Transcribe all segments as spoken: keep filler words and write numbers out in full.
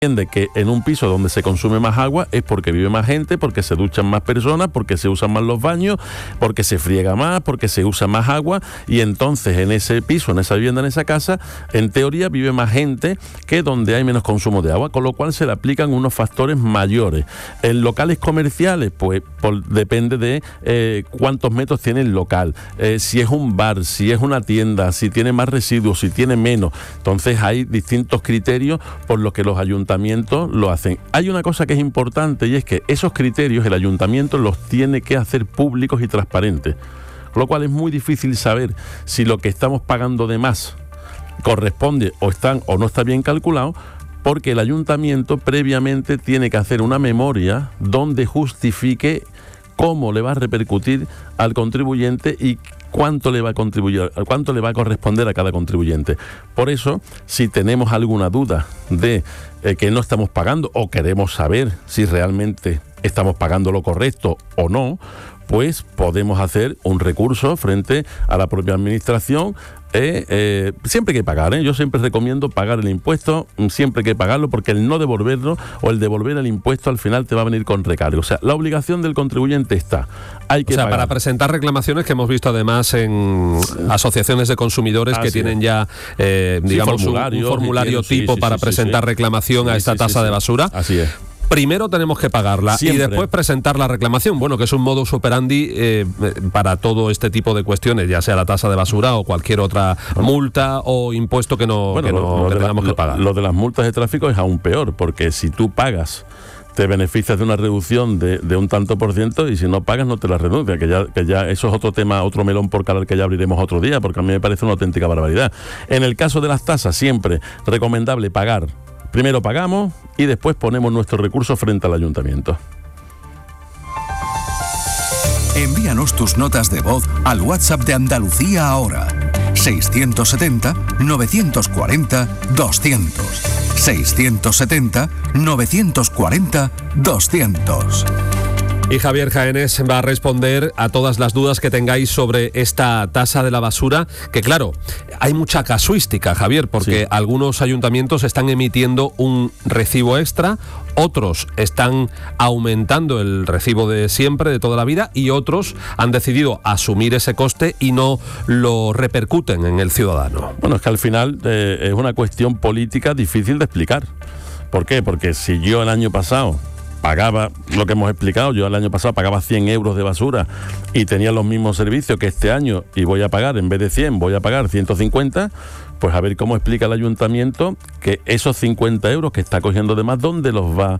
entiende que en un piso donde se consume más agua es porque vive más gente, porque se duchan más personas, porque se usan más los baños, porque se friega más, porque se usa más agua, y entonces en ese piso, en esa vivienda, en esa casa, en teoría vive más gente que donde hay menos consumo de agua, con lo cual se le aplican unos factores mayores. En locales comerciales, pues por, depende de eh, cuántos metros tiene el local, eh, si es un bar, si es una tienda, si tiene más residuos, si tiene menos. Entonces hay distintos criterios por los que los ayuntamientos lo hacen. Hay una cosa que es importante, y es que esos criterios el ayuntamiento los tiene que hacer públicos y transparentes, con lo cual es muy difícil saber si lo que estamos pagando de más corresponde o están o no está bien calculado, porque el ayuntamiento previamente tiene que hacer una memoria donde justifique cómo le va a repercutir al contribuyente y cuánto le va a contribuir, cuánto le va a corresponder a cada contribuyente. Por eso, si tenemos alguna duda de eh, que no estamos pagando, o queremos saber si realmente estamos pagando lo correcto o no, pues podemos hacer un recurso frente a la propia administración. Eh, eh, siempre hay que pagar, ¿eh? Yo siempre recomiendo pagar el impuesto, siempre hay que pagarlo, porque el no devolverlo o el devolver el impuesto al final te va a venir con recargo. O sea, la obligación del contribuyente está. Hay que o sea, pagar. Para presentar reclamaciones, que hemos visto además en asociaciones de consumidores Así que tienen es. ya, eh, digamos, sí, un, un formulario tienen, tipo sí, sí, para sí, presentar sí, reclamación sí, a esta sí, tasa sí, de sí. basura. Así es. Primero tenemos que pagarla Siempre. Y después presentar la reclamación. Bueno, que es un modus operandi eh, para todo este tipo de cuestiones, ya sea la tasa de basura o cualquier otra multa o impuesto que no, bueno, que lo, no lo que de tengamos la, que pagar. Lo, lo de las multas de tráfico es aún peor, porque si tú pagas te beneficias de una reducción de, de un tanto por ciento, y si no pagas no te la reduce, que ya, que ya eso es otro tema, otro melón por calar que ya abriremos otro día, porque a mí me parece una auténtica barbaridad. En el caso de las tasas, siempre recomendable pagar. Primero pagamos y después ponemos nuestro recurso frente al ayuntamiento. Envíanos tus notas de voz al WhatsApp de Andalucía ahora. seiscientos setenta, novecientos cuarenta, doscientos. seiscientos setenta, novecientos cuarenta, doscientos. Y Javier Jaenés va a responder a todas las dudas que tengáis sobre esta tasa de la basura, que claro, hay mucha casuística, Javier, porque sí. Algunos ayuntamientos están emitiendo un recibo extra, otros están aumentando el recibo de siempre, de toda la vida, y otros han decidido asumir ese coste y no lo repercuten en el ciudadano. Bueno, es que al final eh, es una cuestión política difícil de explicar. ¿Por qué? Porque si yo el año pasado pagaba, lo que hemos explicado, yo el año pasado pagaba cien euros de basura y tenía los mismos servicios que este año, y voy a pagar, en vez de cien, voy a pagar ciento cincuenta, pues a ver cómo explica el ayuntamiento que esos cincuenta euros que está cogiendo de más, ¿dónde los va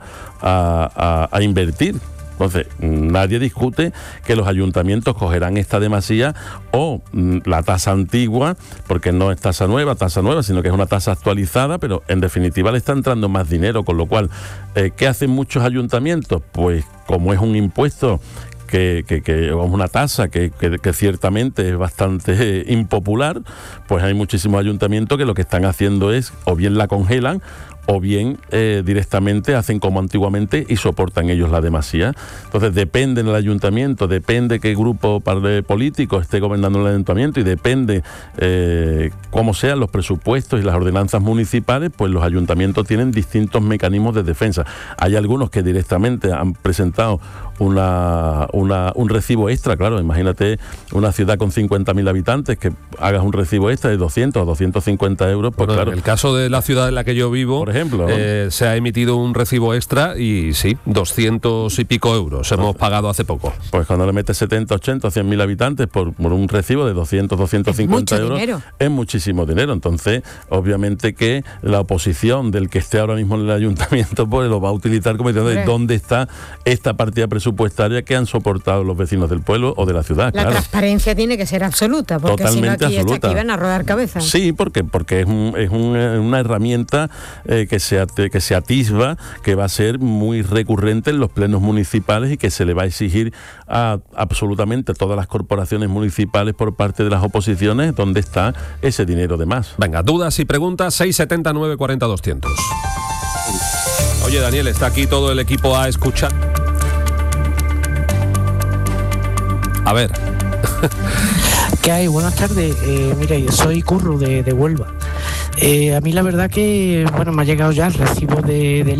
a, a, a invertir? Entonces, nadie discute que los ayuntamientos cogerán esta demasía o mm, la tasa antigua, porque no es tasa nueva, tasa nueva, sino que es una tasa actualizada, pero en definitiva le está entrando más dinero, con lo cual, eh, ¿qué hacen muchos ayuntamientos? Pues como es un impuesto que, que, que es una tasa que, que, que ciertamente es bastante eh, impopular, pues hay muchísimos ayuntamientos que lo que están haciendo es o bien la congelan o bien eh, directamente hacen como antiguamente y soportan ellos la demasía. Entonces depende del ayuntamiento, depende qué grupo político esté gobernando el ayuntamiento, y depende eh, cómo sean los presupuestos y las ordenanzas municipales, pues los ayuntamientos tienen distintos mecanismos de defensa. Hay algunos que directamente han presentado una, una, un recibo extra, claro, imagínate una ciudad con cincuenta mil habitantes que hagas un recibo extra de doscientos o doscientos cincuenta euros, pues bueno, claro. En el caso de la ciudad en la que yo vivo, por ejemplo, eh, se ha emitido un recibo extra y sí, doscientos y pico euros hemos pagado hace poco. Pues cuando le metes setenta, ochenta, cien mil habitantes por, por un recibo de doscientos, doscientos cincuenta euros, dinero. Es muchísimo dinero. Entonces, obviamente que la oposición del que esté ahora mismo en el ayuntamiento pues lo va a utilizar como diciendo de dónde está esta partida presupuestaria que han soportado los vecinos del pueblo o de la ciudad. La claro. transparencia tiene que ser absoluta, porque totalmente si no aquí, absoluta. Aquí van a rodar cabezas. Sí, porque, porque es, un, es un, una herramienta eh, que, se, que se atisba, que va a ser muy recurrente en los plenos municipales y que se le va a exigir a absolutamente todas las corporaciones municipales por parte de las oposiciones dónde está ese dinero de más. Venga, dudas y preguntas, seis setenta, nueve cuarenta, doscientos. Oye, Daniel, está aquí todo el equipo a escuchar. A ver. ¿Qué hay? Buenas tardes. Eh, mira, yo soy Curro de, de Huelva. Eh, a mí la verdad que, bueno, me ha llegado ya el recibo de, del